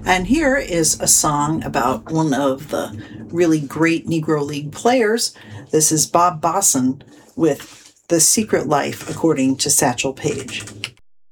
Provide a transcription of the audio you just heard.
And here is a song about one of the really great Negro League players. This is Bob Bosson with The Secret Life, according to Satchel Paige.